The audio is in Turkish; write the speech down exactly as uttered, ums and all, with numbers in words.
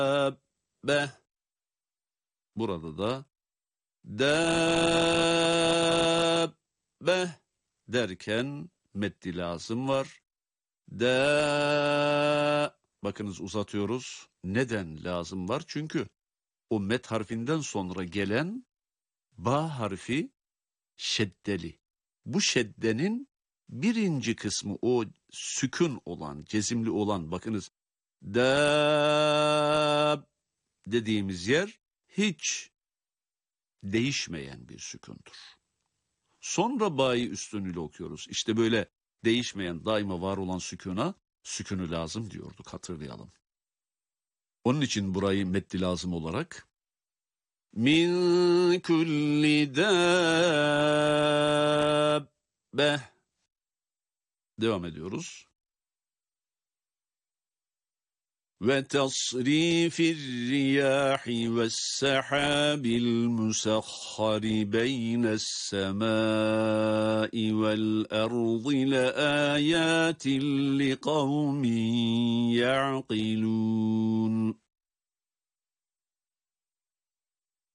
Be. Burada da dabbe derken meddi lazım var. Da. Bakınız uzatıyoruz. Neden lazım var? Çünkü o met harfinden sonra gelen ba harfi şeddeli. Bu şeddenin birinci kısmı o sükun olan, cezimli olan, bakınız da dediğimiz yer hiç değişmeyen bir sükundur. Sonra ba'yı üstünüyle okuyoruz. İşte böyle değişmeyen, daima var olan sükuna sükünü lazım diyorduk, hatırlayalım. Onun için burayı meddi lazım olarak min kulli dabbe devam ediyoruz. Ve tasrifir riyahi ve sahabil musahhari beynes semai vel ardi le ayatin li kavmin ya'qilun.